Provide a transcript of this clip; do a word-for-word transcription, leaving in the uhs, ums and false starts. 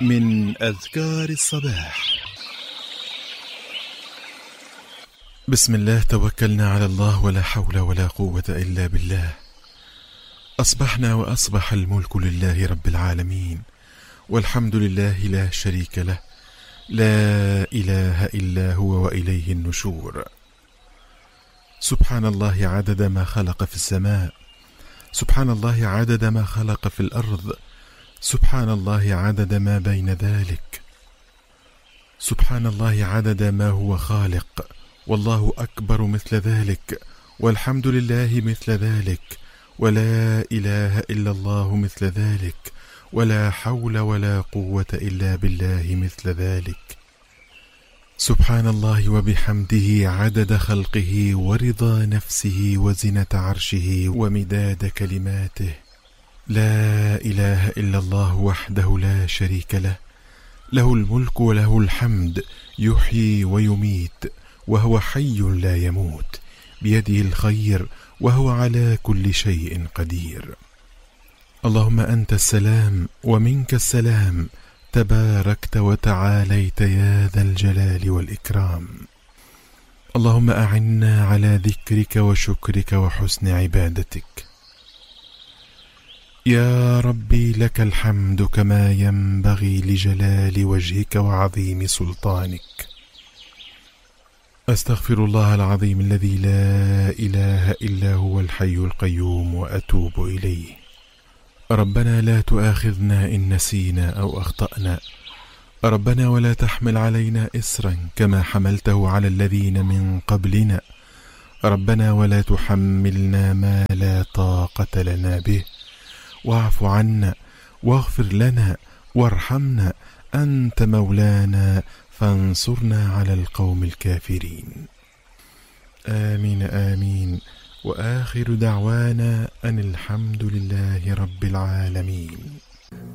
من أذكار الصباح. بسم الله، توكلنا على الله ولا حول ولا قوة إلا بالله. أصبحنا وأصبح الملك لله رب العالمين، والحمد لله لا شريك له، لا إله إلا هو وإليه النشور. سبحان الله عدد ما خلق في السماء، سبحان الله عدد ما خلق في الأرض، سبحان الله عدد ما بين ذلك، سبحان الله عدد ما هو خالق، والله أكبر مثل ذلك، والحمد لله مثل ذلك، ولا إله إلا الله مثل ذلك، ولا حول ولا قوة إلا بالله مثل ذلك. سبحان الله وبحمده عدد خلقه ورضا نفسه وزنة عرشه ومداد كلماته. لا إله إلا الله وحده لا شريك له، له الملك وله الحمد، يحيي ويميت وهو حي لا يموت، بيده الخير وهو على كل شيء قدير. اللهم أنت السلام ومنك السلام، تباركت وتعاليت يا ذا الجلال والإكرام. اللهم أعنا على ذكرك وشكرك وحسن عبادتك. يا ربي لك الحمد كما ينبغي لجلال وجهك وعظيم سلطانك. أستغفر الله العظيم الذي لا إله إلا هو الحي القيوم وأتوب إليه. ربنا لا تؤاخذنا إن نسينا أو أخطأنا، ربنا ولا تحمل علينا إسرا كما حملته على الذين من قبلنا، ربنا ولا تحملنا ما لا طاقة لنا به، واعف عنا واغفر لنا وارحمنا، أنت مولانا فانصرنا على القوم الكافرين. آمين آمين. وآخر دعوانا أن الحمد لله رب العالمين.